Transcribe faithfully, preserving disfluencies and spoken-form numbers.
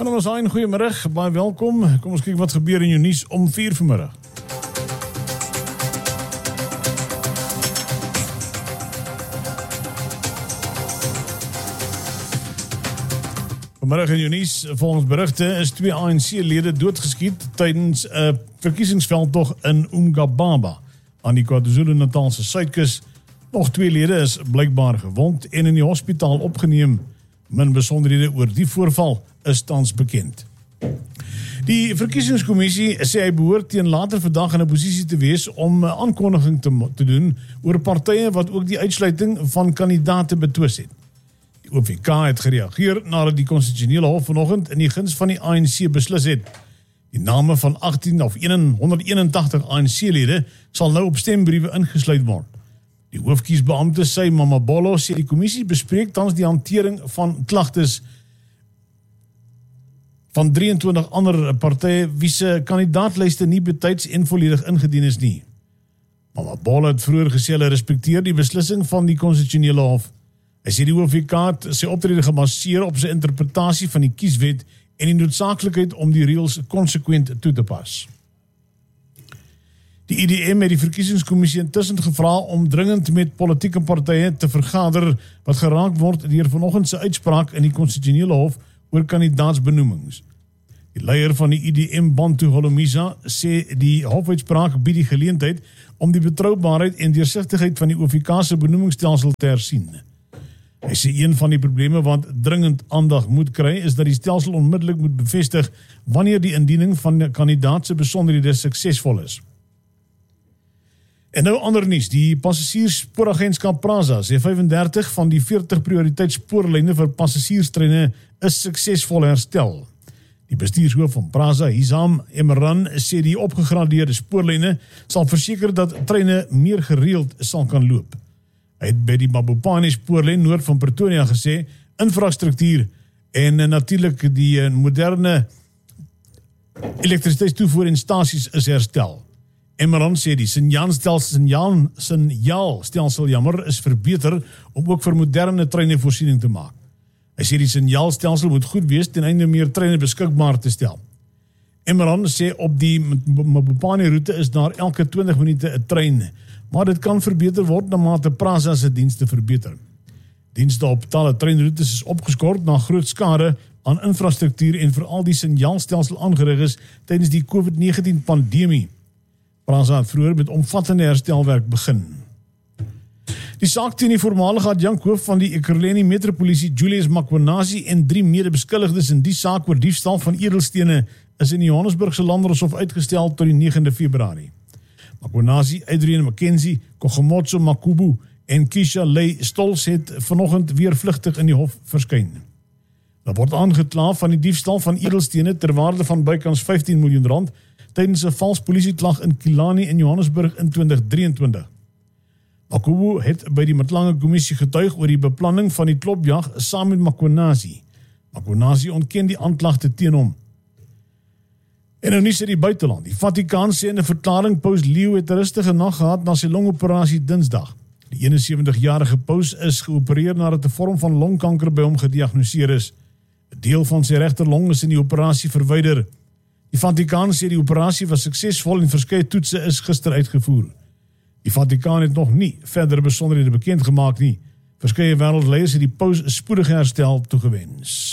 Van ons aan, goeiemiddag, baie welkom. Kom ons kyk wat gebeur in jou nuus om vier vanmiddag. Vanmiddag in jou nuus, volgens berigte, is twee A N C-lede doodgeskiet tydens 'n uh, verkiesingsveldtog in Umgababa aan die KwaZulu-Natalse suidkus. Nog twee lede is blykbaar gewond en in die hospitaal opgeneem. Min besonderhede oor die voorval is tans bekend. Die verkiesingskommissie sê hy behoort teen later vandag in 'n posisie te wees om 'n aankondiging te, te doen oor partye wat ook die uitsluiting van kandidaate betwis het. Die O V K het gereageer nadat die konstitusionele hof vanoggend in die guns van die A N C beslis het. Die name van agttien of honderdeenentagtig A N C-lede sal nou op stembriewe ingesluit word. Die hoofkiesbeampte Sy Mamabolo sê die kommissie bespreek tans die hantering van klagtes van drieëntwintig ander partye wie se kandidaatlyste nie betyds en volledig ingedien is nie. Mamabolo het vroeër gesê hulle respekteer die beslissing van die konstitusionele hof. Hy sê die O V K het sy optrede gebaseer op sy interpretasie van die kieswet en die noodsaaklikheid om die reëls konsekwent toe te pas. Die I D M het die verkiesingskommissie intussen gevra om dringend met politieke partye te vergader wat geraak word deur vanoggend se uitspraak in die konstitusionele hof oor kandidaatsbenoemings. Die leier van die I D M, Bantu Holomisa, sê die hofuitspraak bied die geleentheid om die betroubaarheid en deursigtigheid van die O V K se benoemingsstelsel te hersien. Hy sê een van die probleme wat dringend aandag moet kry is dat die stelsel onmiddellik moet bevestig wanneer die indiening van 'n kandidaat se besonderhede suksesvol is. En nou ander nuus, die passasiersspooragentskap Prasa sê vyfendertig van die veertig prioriteitsspoorlyne vir passasierstreine is suksesvol herstel. Die bestuurshoof van Prasa, Hizam Emran, sê die opgegradeerde spoorlyne sal verseker dat treine meer gereeld sal kan loop. Hy het by die Mabopane spoorlyn noord van Pretoria gesê, infrastruktuur en natuurlik die moderne elektrisiteitstoevoer en stasies is herstel. Emran sê die signaalstelsel signaal, signaalstelsel jammer is verbeter om ook vir moderne treine voorsiening te maak. Hy sê die signaalstelsel moet goed wees ten einde meer treine beskikbaar te stel. Emran sê op die Mabopane roete is daar elke twintig minute 'n trein, maar dit kan verbeter word na mate Prasa se dienste verbeter. Dienste op talle treinroetes is opgeskort na groot skade aan infrastruktuur en veral die signaalstelsel aangerig is tydens die COVID negentien pandemie. Prasa het vroeër met omvattende herstelwerk begin. Die saak teen die voormalige adjunkhoof van die Ekurhuleni Metropolisie Julius Makwanazi en drie mede-beskuldigdes in die saak oor diefstal van edelstene is in die Johannesburgse Landdroshof uitgestel tot die negende Februarie. Makwanazi, Adrian McKenzie, Kogomotso Makubu en Kisha Lei Stols het vanoggend weer vlugtig in die hof verskyn. Daar word aangekla van die diefstal van edelstene ter waarde van bykans vyftien miljoen rand tydens 'n vals polisieklag in Kilani in Johannesburg in twintig drieëntwintig. Makubu het by die Mtlange kommissie getuig oor die beplanning van die klopjag saam met Makwanazi. Makwanazi ontken die aanklagte teen hom. En nou nuus uit die buiteland. Die Vatikaan sê in 'n verklaring Paus Leo het 'n rustige nag gehad na sy longoperasie Dinsdag. Die eenensewentigjarige paus is geopereer nadat 'n vorm van longkanker by hom gediagnoseer is. 'n Deel van sy regterlong is in die operasie verwyder. Die Vatikaan sê die operasie was suksesvol en verskeie toetse is gister uitgevoer. Die Vatikaan het nog nie verdere besonderhede bekend gemaak nie. Verskeie wêreldleiers het die paus 'n spoedige herstel toegewens.